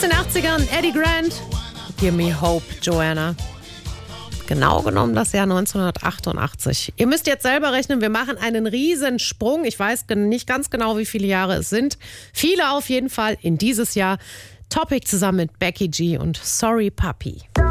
den 80ern, Eddie Grant, Give Me Hope, Joanna. Genau genommen das Jahr 1988. Ihr müsst jetzt selber rechnen, wir machen einen Riesensprung. Ich weiß nicht ganz genau, wie viele Jahre es sind. Viele auf jeden Fall in dieses Jahr. Topic zusammen mit Becky G und Sorry Puppy.